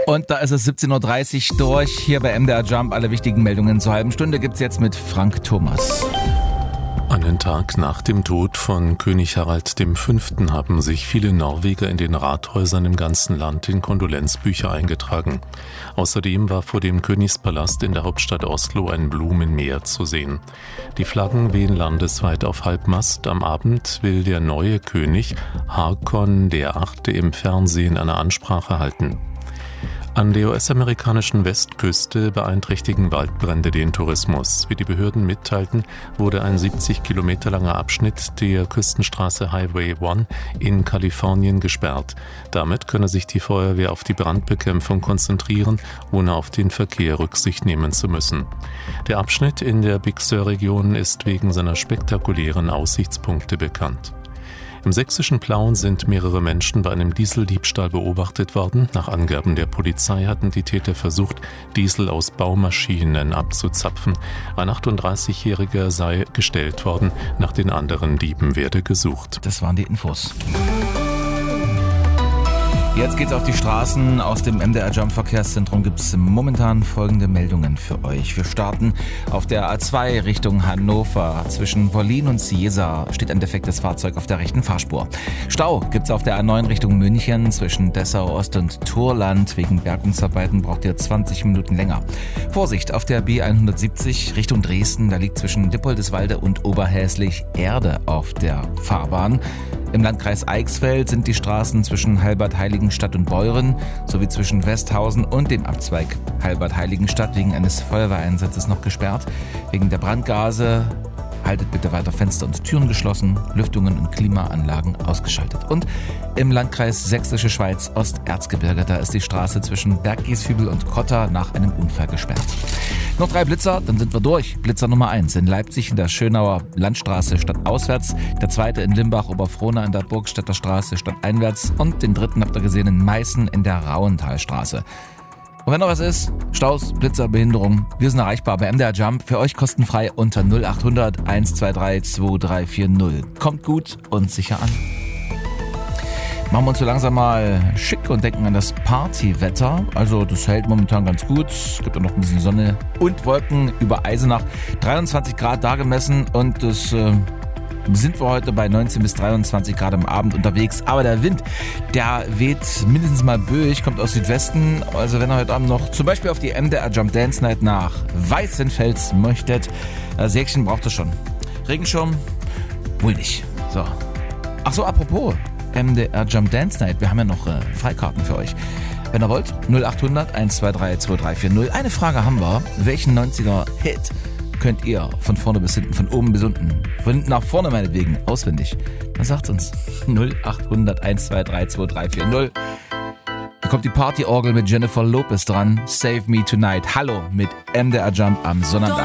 Und da ist es 17.30 Uhr durch, hier bei MDR Jump. Alle wichtigen Meldungen zur halben Stunde gibt's jetzt mit Frank Thomas. Einen Tag nach dem Tod von König Harald V. haben sich viele Norweger in den Rathäusern im ganzen Land in Kondolenzbücher eingetragen. Außerdem war vor dem Königspalast in der Hauptstadt Oslo ein Blumenmeer zu sehen. Die Flaggen wehen landesweit auf Halbmast. Am Abend will der neue König, Haakon VIII., im Fernsehen eine Ansprache halten. An der US-amerikanischen Westküste beeinträchtigen Waldbrände den Tourismus. Wie die Behörden mitteilten, wurde ein 70 Kilometer langer Abschnitt der Küstenstraße Highway 1 in Kalifornien gesperrt. Damit könne sich die Feuerwehr auf die Brandbekämpfung konzentrieren, ohne auf den Verkehr Rücksicht nehmen zu müssen. Der Abschnitt in der Big Sur-Region ist wegen seiner spektakulären Aussichtspunkte bekannt. Im sächsischen Plauen sind mehrere Menschen bei einem Dieseldiebstahl beobachtet worden. Nach Angaben der Polizei hatten die Täter versucht, Diesel aus Baumaschinen abzuzapfen. Ein 38-Jähriger sei gestellt worden. Nach den anderen Dieben werde gesucht. Das waren die Infos. Jetzt geht's auf die Straßen. Aus dem MDR Jump Verkehrszentrum gibt's momentan folgende Meldungen für euch. Wir starten auf der A2 Richtung Hannover. Zwischen Wollin und Ciesa steht ein defektes Fahrzeug auf der rechten Fahrspur. Stau gibt's auf der A9 Richtung München. Zwischen Dessau Ost und Turland. Wegen Bergungsarbeiten braucht ihr 20 Minuten länger. Vorsicht auf der B170 Richtung Dresden. Da liegt zwischen Dippoldiswalde und Oberhäslich Erde auf der Fahrbahn. Im Landkreis Eichsfeld sind die Straßen zwischen Halbert-Heiligenstadt und Beuren sowie zwischen Westhausen und dem Abzweig Halbert-Heiligenstadt wegen eines Feuerwehreinsatzes noch gesperrt. Wegen der Brandgase haltet bitte weiter Fenster und Türen geschlossen, Lüftungen und Klimaanlagen ausgeschaltet. Und im Landkreis Sächsische Schweiz Osterzgebirge, da ist die Straße zwischen Berggieshübel und Kotter nach einem Unfall gesperrt. Noch 3 Blitzer, dann sind wir durch. Blitzer Nummer 1 in Leipzig in der Schönauer Landstraße stadtauswärts, der zweite in Limbach-Oberfrohna in der Burgstädter Straße stadteinwärts und den dritten habt ihr gesehen in Meißen in der Rauenthalstraße. Und wenn noch was ist, Staus, Blitzer, Behinderung, wir sind erreichbar bei MDR Jump. Für euch kostenfrei unter 0800 123 2340. Kommt gut und sicher an. Machen wir uns so langsam mal schick und denken an das Partywetter. Also das hält momentan ganz gut. Es gibt auch noch ein bisschen Sonne und Wolken über Eisenach. 23 Grad da gemessen und das sind wir heute bei 19 bis 23 Grad am Abend unterwegs. Aber der Wind, der weht mindestens mal böig, kommt aus Südwesten. Also wenn ihr heute Abend noch zum Beispiel auf die MDR Jump Dance Night nach Weißenfels möchtet, Säckchen braucht ihr schon. Regenschirm? Wohl nicht. So. Ach so, apropos MDR Jump Dance Night, wir haben ja noch Freikarten für euch. Wenn ihr wollt, 0800 123 2340. Eine Frage haben wir. Welchen 90er-Hit könnt ihr von vorne bis hinten, von oben bis unten, von hinten nach vorne meinetwegen, auswendig? Dann sagt uns 0800 123 2340. Da kommt die Partyorgel mit Jennifer Lopez dran. Save Me Tonight. Hallo mit MDR Jump am Sonnabend.